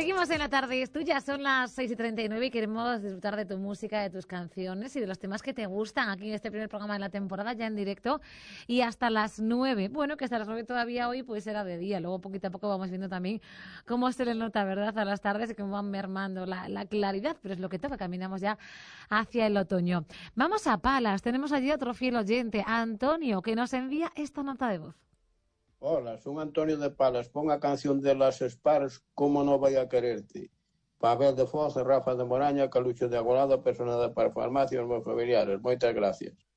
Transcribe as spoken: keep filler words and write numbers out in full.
Seguimos en la tarde, es tuya, son las seis y treinta y nueve y queremos disfrutar de tu música, de tus canciones y de los temas que te gustan aquí en este primer programa de la temporada, ya en directo, y hasta las nueve. Bueno, que hasta las nueve todavía hoy pues era de día, luego poquito a poco vamos viendo también cómo se le nota, ¿verdad?, a las tardes y cómo van mermando la, la claridad, pero es lo que toca, caminamos ya hacia el otoño. Vamos a Palas, tenemos allí otro fiel oyente, Antonio, que nos envía esta nota de voz. Hola, soy Antonio de Palas. Pon a canción de las Spars, Como no vaya a quererte. Pavel de Foz, Rafa de Moraña, Calucho de Agolado, personal para farmacia, meus familiares. Moitas gracias.